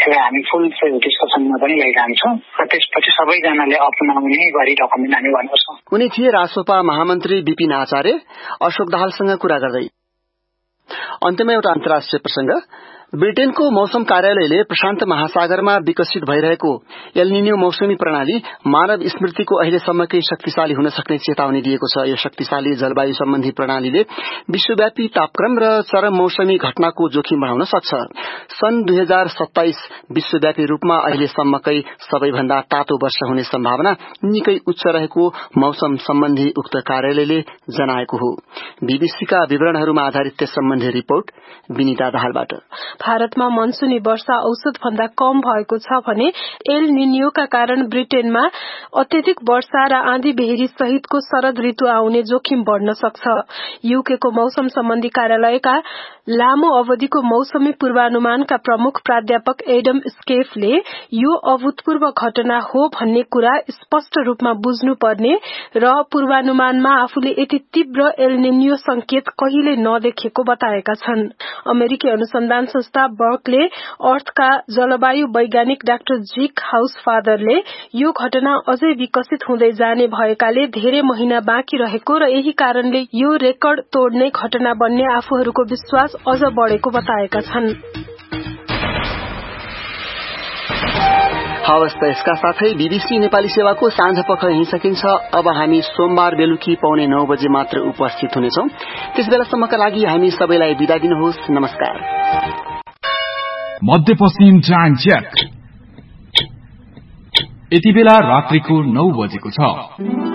त्यसलाई हामी फुल डिस्कसनमा पनि लैजान्छौँ र त्यसपछि सबैजनाले अपनाउने गरी डकुमेन्ट हामी गर्नुपर्छ। उनी थिए रासोपा महामन्त्री विपिन आचार्य अशोक दाहालसँग कुरा गर्दै। अन्त्यमा एउटा अन्तर्राष्ट्रिय प्रसंग। ब्रिटेनको मौसम कार्यालयले प्रशान्त महासागरमा विकसित भइरहेको एल निनो मौसमी प्रणाली मानव स्मृतिको अहिलेसम्मकै शक्तिशाली हुन सक्ने चेतावनी दिएको छ। यो शक्तिशाली जलवायु सम्बन्धी प्रणालीले विश्वव्यापी तापक्रम र चरम मौसमी घटनाको जोखिम बढ़ाउन सक्छ। सन् 2027 विश्वव्यापी रूपमा अहिलेसम्मकै सबैभन्दा तातो वर्ष हुने सम्भावना निकै उच्च रहेको मौसम सम्बन्धी उक्त कार्यालयले जनाएको हो। बीबीसीका विवरणहरूमा आधारित त्यस सम्बन्धी रिपोर्ट विनिता दाहालबाट। भारतमा मनसुनी वर्षा औसत भन्दा कम भएको छ भने एल निनियोका कारण ब्रिटेनमा अत्यधिक वर्षा र आँधी बेहरी सहितको शरद ऋतु आउने जोखिम बढ़न सक्छ। यूकेको मौसम सम्बन्धी कार्यालयका लामो अवधिको मौसमी पूर्वानुमानका प्रमुख प्राध्यापक एडम स्केफले यो अभूतपूर्व घटना हो भन्ने कुरा स्पष्ट रूपमा बुझ्नुपर्ने र पूर्वानुमानमा आफूले यति तीव्र एल निनियो संकेत कहिले नदेखेको बताएका छन्। अमेरिकी अनुसन्धान संस्था बर्कले अर्थका जलवायु वैज्ञानिक डाक्टर जिक हाउसफादरले यो घटना अझै विकसित हुँदै जाने भएकाले धेरै महिना बाँकी रहेको र यही कारणले यो रेकर्ड तोड्ने घटना बन्ने आफूहरूको विश्वास अझ बढ़ेको बताएका छन्। हवस् त यसका साथै बीबीसी नेपाली सेवाको साँझ पख यही सकिन्छ। अब हामी सोमबार बेलुकी 9:15 बजे मात्र उपस्थित हुनेछौं। त्यसबेलासम्मका लागि हामी सबैलाई बिदा दिनुहोस्। नमस्कार। मध्यपश्चिम टाइम चेक। यति बेला रात्रिको 9 बजेको छ।